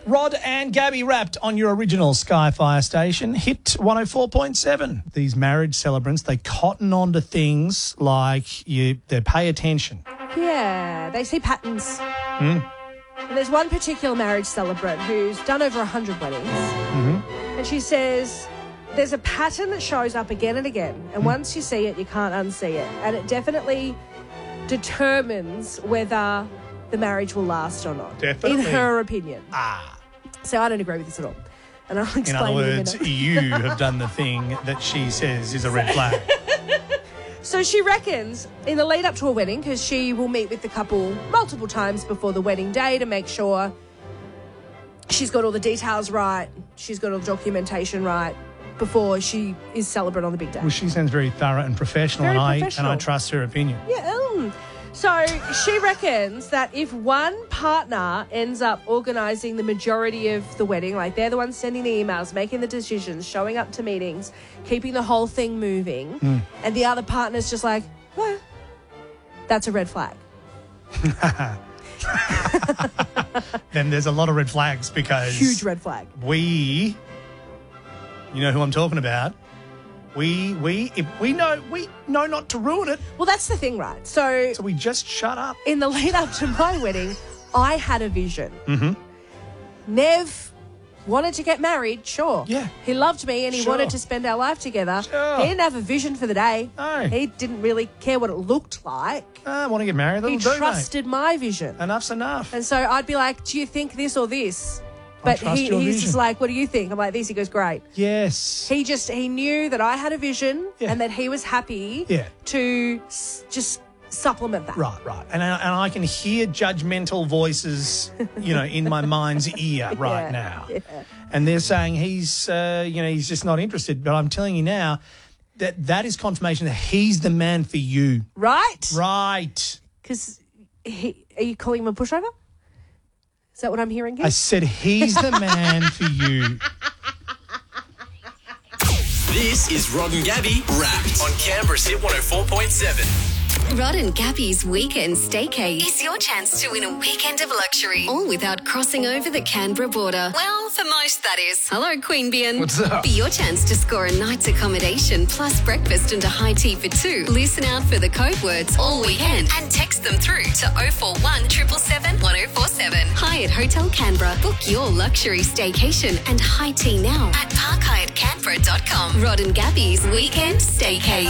Rod and Gabby Wrapped on your original Sky Fire station, Hit 104.7. These marriage celebrants, they cotton on to things like they pay attention. Yeah, they see patterns. And there's one particular marriage celebrant who's done over 100 weddings. And she says there's a pattern that shows up again and again. And once you see it, you can't unsee it. And it definitely determines whether the marriage will last or not. Definitely. In her opinion. So I don't agree with this at all. And I'll explain In other in a words, minute. you have done the thing that she says is a red flag. So she reckons in the lead up to a wedding, because she will meet with the couple multiple times before the wedding day to make sure she's got all the details right, she's got all the documentation right before she is celebrant on the big day. Well, she sounds very thorough and professional, Very and professional. I trust her opinion. Yeah. So she reckons that if one partner ends up organising the majority of the wedding, like they're the ones sending the emails, making the decisions, showing up to meetings, keeping the whole thing moving, and the other partner's just like, well, that's a red flag. Then there's a lot of red flags because... Huge red flag. You know who I'm talking about. We know not to ruin it, Well, that's the thing, right? So so we just shut up. in the lead up to my wedding, I had a vision. Nev wanted to get married, sure. Yeah. He loved me and he Sure. wanted to spend our life together. Sure. He didn't have a vision for the day. No. He didn't really care what it looked like. I want to get married. He That'll do, trusted my vision. mate. Enough's enough. And so I'd be like, do you think this or this? But trust your he's vision. just like, what do you think? I'm like, this. He goes, great. Yes. He knew that I had a vision Yeah. and that he was happy Yeah. to just supplement that. Right. And I can hear judgmental voices, in my mind's ear right now. Yeah. And they're saying he's just not interested. But I'm telling you now that is confirmation that he's the man for you. Right? Right. Because are you calling him a pushover? Is that what I'm hearing here? I said he's the man for you. This is Rod and Gabby Wrapped on Canberra's Hit 104.7. Rod and Gabby's Weekend Staycay is your chance to win a weekend of luxury, all without crossing over the Canberra border. Well, for most, that is. Hello, Queanbeyan. What's up? Be your chance to score a night's accommodation plus breakfast and a high tea for two. Listen out for the code words all weekend and text them through to 041 777 1047. Hyatt Hotel Canberra. Book your luxury staycation and high tea now at parkhyattcanberra.com. Rod and Gabby's Weekend Staycay.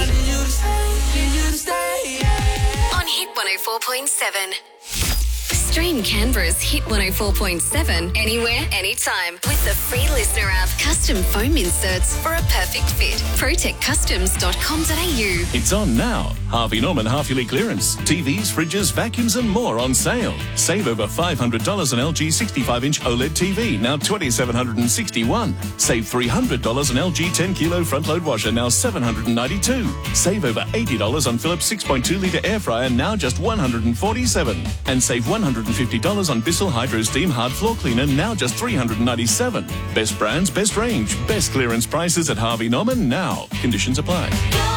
On Hit 104.7. Stream Canberra's Hit 104.7 anywhere, anytime with the free listener app. Custom foam inserts for a perfect fit. protectcustoms.com.au. It's on now. Harvey Norman half-yearly clearance. TVs, fridges, vacuums and more on sale. Save over $500 on LG 65-inch OLED TV, now $2,761. Save $300 on LG 10-kilo front-load washer, now $792. Save over $80 on Philips 6.2-litre air fryer, now just $147. And save $150 on Bissell Hydro Steam Hard Floor Cleaner, now just $397. Best brands, best range, best clearance prices at Harvey Norman now. Conditions apply.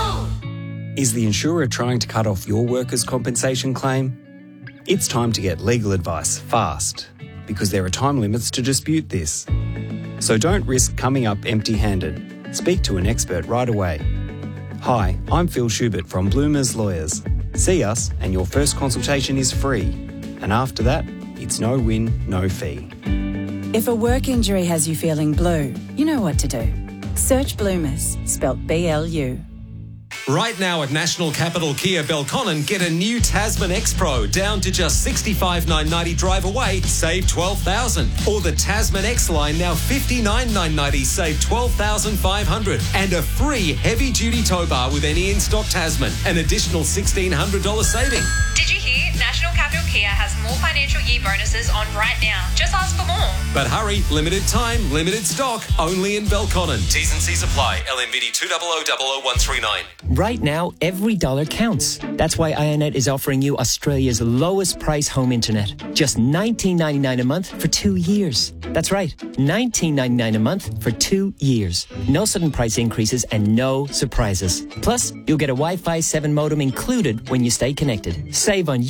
Is the insurer trying to cut off your workers' compensation claim? It's time to get legal advice fast, because there are time limits to dispute this. So don't risk coming up empty-handed. Speak to an expert right away. Hi, I'm Phil Schubert from Bloomers Lawyers. See us and your first consultation is free. And after that, it's no win, no fee. If a work injury has you feeling blue, you know what to do. Search Bloomers, spelt B-L-U. Right now at National Capital Kia Belconnen, get a new Tasman X Pro down to just $65,990 drive away, save $12,000. Or the Tasman X line now $59,990, save $12,500. And a free heavy-duty tow bar with any in-stock Tasman, an additional $1,600 saving. Did you hear? National Capital Kia has more financial year bonuses on right now. Just ask for more. But hurry, limited time, limited stock, only in Belconnen. T's and C's apply. LMVD 2000139. Right now, every dollar counts. That's why IONET is offering you Australia's lowest price home internet. Just $19.99 a month for 2 years. That's right, $19.99 a month for 2 years. No sudden price increases and no surprises. Plus, you'll get a Wi-Fi 7 modem included when you stay connected. Save on